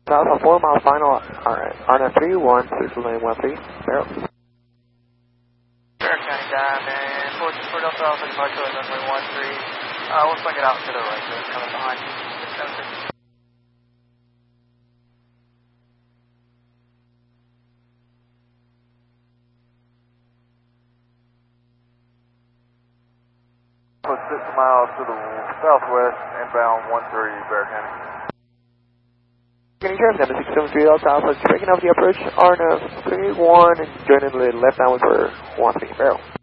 Alpha 4 mile final, RNF 31, lane 13, barrel. Bear County Diamond, 4 Delta Alpha, departure runway 13. We'll swing it out to the right, so it's coming behind. 676. Put 6 miles to the southwest, inbound 13, Bear County. Can you hear them? 673 Delta Alpha, breaking off the approach, RNF 31, and joining the left downwind for 13, barrel.